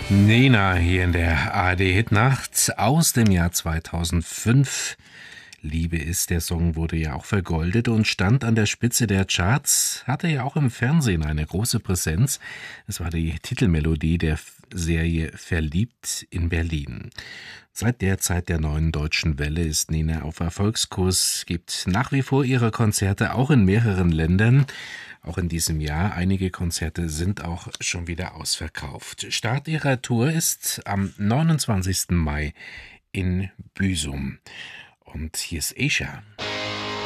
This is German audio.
Nena hier in der ARD-Hitnacht aus dem Jahr 2005. Liebe ist, der Song wurde ja auch vergoldet und stand an der Spitze der Charts, hatte ja auch im Fernsehen eine große Präsenz. Es war die Titelmelodie der Serie Verliebt in Berlin. Seit der Zeit der neuen deutschen Welle ist Nena auf Erfolgskurs, gibt nach wie vor ihre Konzerte auch in mehreren Ländern. Auch in diesem Jahr. Einige Konzerte sind auch schon wieder ausverkauft. Start ihrer Tour ist am 29. Mai in Büsum. Und hier ist Asia.